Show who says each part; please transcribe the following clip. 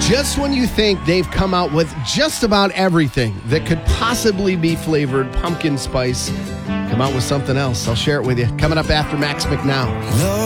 Speaker 1: Just when you think they've come out with just about everything that could possibly be flavored pumpkin spice, come out with something else. I'll share it with you. Coming up after Max McNow.